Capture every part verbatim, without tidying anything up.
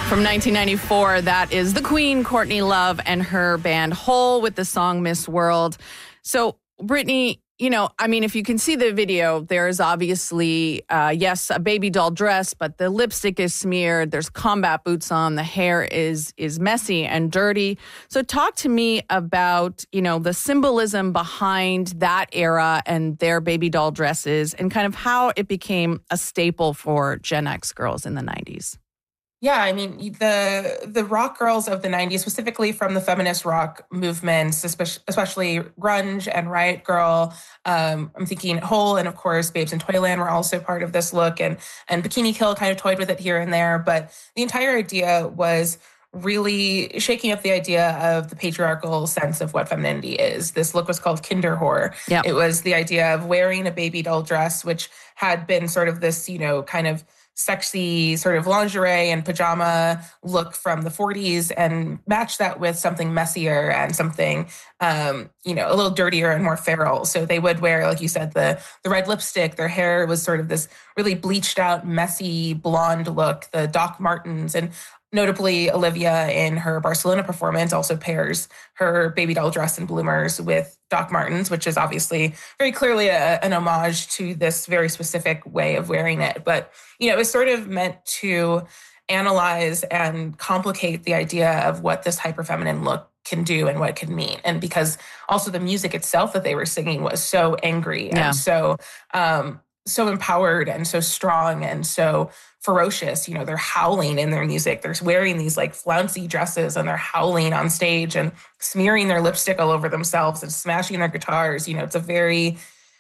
From nineteen ninety-four, that is the Queen, Courtney Love, and her band Hole with the song Miss World. So, Brittany, you know, I mean, if you can see the video, there's obviously, uh, yes, a baby doll dress, but the lipstick is smeared. There's combat boots on. The hair is is messy and dirty. So talk to me about, you know, the symbolism behind that era and their baby doll dresses and kind of how it became a staple for Gen X girls in the nineties. Yeah, I mean, the the rock girls of the nineties, specifically from the feminist rock movements, especially grunge and Riot Grrrl, um, I'm thinking Hole and, of course, Babes in Toyland were also part of this look, and, and Bikini Kill kind of toyed with it here and there. But the entire idea was really shaking up the idea of the patriarchal sense of what femininity is. This look was called Kinderhore. Yep. It was the idea of wearing a baby doll dress, which had been sort of this, you know, kind of sexy sort of lingerie and pajama look from the forties and match that with something messier and something, um, you know, a little dirtier and more feral. So they would wear, like you said, the the red lipstick. Their hair was sort of this really bleached out, messy blonde look, the Doc Martens. And notably, Olivia in her Barcelona performance also pairs her baby doll dress and bloomers with Doc Martens, which is obviously very clearly a, an homage to this very specific way of wearing it. But, you know, it was sort of meant to analyze and complicate the idea of what this hyper-feminine look can do and what it can mean. And because also the music itself that they were singing was so angry Yeah. and so um, so empowered and so strong and so ferocious. You know, they're howling in their music. They're wearing these like flouncy dresses and they're howling on stage and smearing their lipstick all over themselves and smashing their guitars. You know, it's a very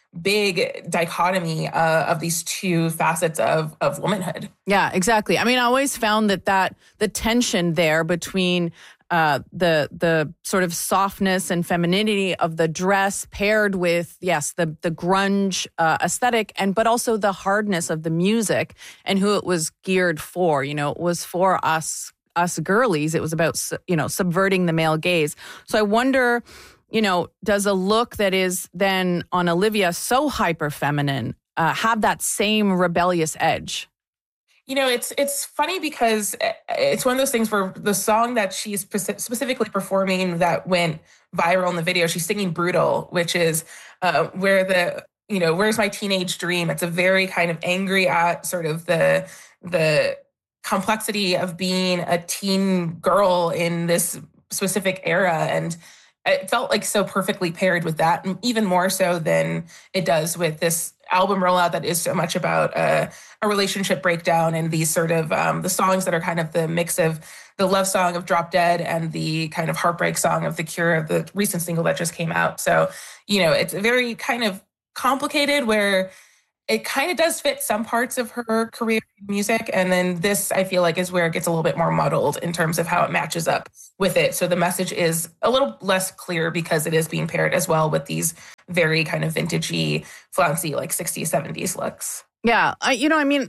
big dichotomy uh, of these two facets of of womanhood. Yeah, exactly. I mean, I always found that that the tension there between uh, the the sort of softness and femininity of the dress paired with, yes, the the grunge uh, aesthetic, and but also the hardness of the music and who it was geared for. You know, it was for us us girlies. It was about, you know, subverting the male gaze. So I wonder, you know, does a look that is then on Olivia so hyper feminine uh, have that same rebellious edge? You know, it's it's funny because it's one of those things where the song that she's specifically performing that went viral in the video, she's singing Brutal, which is uh, where the, you know, where's my teenage dream? It's a very kind of angry at sort of the the complexity of being a teen girl in this specific era. And it felt like so perfectly paired with that, and even more so than it does with this album rollout that is so much about uh, a relationship breakdown and these sort of um, the songs that are kind of the mix of the love song of Drop Dead and the kind of heartbreak song of The Cure, the recent single that just came out. So, you know, it's very kind of complicated where it kind of does fit some parts of her career in music. And then this, I feel like, is where it gets a little bit more muddled in terms of how it matches up with it. So the message is a little less clear because it is being paired as well with these very kind of vintagey, flouncy, like sixties, seventies looks. Yeah. I, you know, I mean,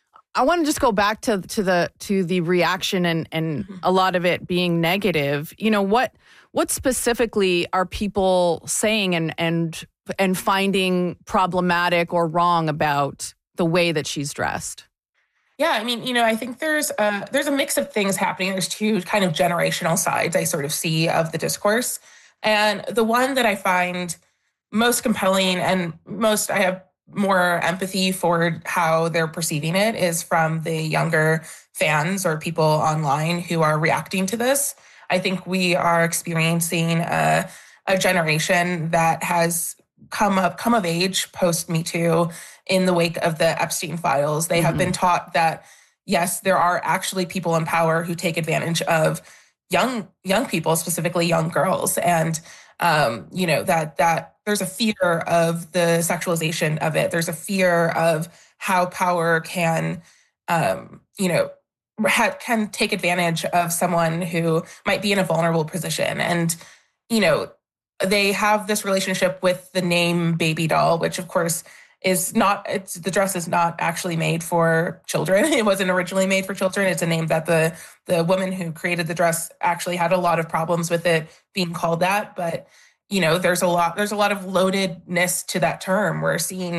I want to just go back to to the to the reaction and and mm-hmm. a lot of it being negative. You know, what what specifically are people saying and and and finding problematic or wrong about the way that she's dressed? Yeah, I mean, you know, I think there's a, there's a mix of things happening. There's two kind of generational sides I sort of see of the discourse. And the one that I find most compelling and most I have more empathy for how they're perceiving it is from the younger fans or people online who are reacting to this. I think we are experiencing a, a generation that has come up, come of age post Me Too in the wake of the Epstein files. They mm-hmm. have been taught that, yes, there are actually people in power who take advantage of young young people, specifically young girls. And, um, you know, that that there's a fear of the sexualization of it. There's a fear of how power can, um, you know, ha- can take advantage of someone who might be in a vulnerable position. And, you know, they have this relationship with the name baby doll, which of course is not, it's the dress is not actually made for children. It wasn't originally made for children. It's a name that the the woman who created the dress actually had a lot of problems with it being called that. But, you know, there's a lot, there's a lot of loadedness to that term. We're seeing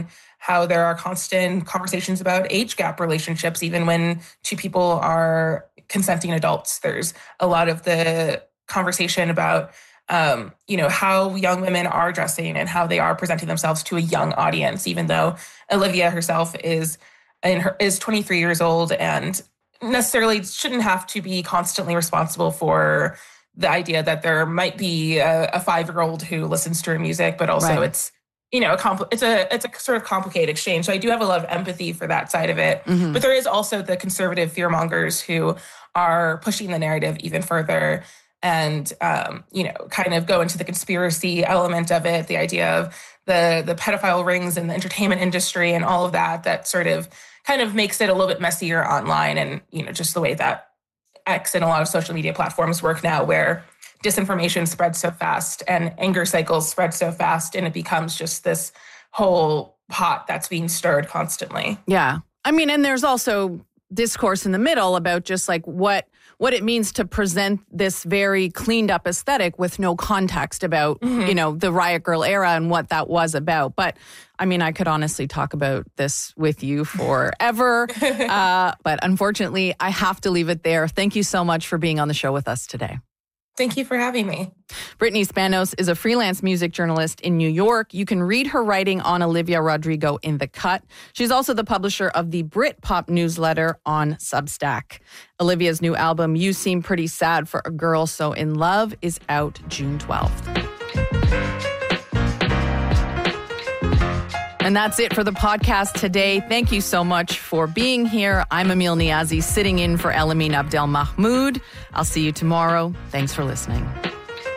how there are constant conversations about age gap relationships, even when two people are consenting adults. There's a lot of the conversation about, um, you know, how young women are dressing and how they are presenting themselves to a young audience, even though Olivia herself is in her, is twenty-three years old and necessarily shouldn't have to be constantly responsible for the idea that there might be a, a five-year-old who listens to her music, but also right. it's, you know, a compl- it's a it's a sort of complicated exchange. So I do have a lot of empathy for that side of it. Mm-hmm. But there is also the conservative fearmongers who are pushing the narrative even further and, um, you know, kind of go into the conspiracy element of it, the idea of the the pedophile rings in the entertainment industry and all of that, that sort of kind of makes it a little bit messier online. And, you know, just the way that X and a lot of social media platforms work now, where disinformation spreads so fast and anger cycles spread so fast, and it becomes just this whole pot that's being stirred constantly. Yeah. I mean, and there's also discourse in the middle about just like what what it means to present this very cleaned up aesthetic with no context about, mm-hmm. you know, the Riot Grrrl era and what that was about. But I mean, I could honestly talk about this with you forever. uh, but unfortunately, I have to leave it there. Thank you so much for being on the show with us today. Thank you for having me. Brittany Spanos is a freelance music journalist in New York. You can read her writing on Olivia Rodrigo in The Cut. She's also the publisher of the Britpop newsletter on Substack. Olivia's new album, You Seem Pretty Sad for a Girl So in Love, is out June twelfth. And that's it for the podcast today. Thank you so much for being here. I'm Emil Niazi, sitting in for Elamin Abdel Mahmoud. I'll see you tomorrow. Thanks for listening.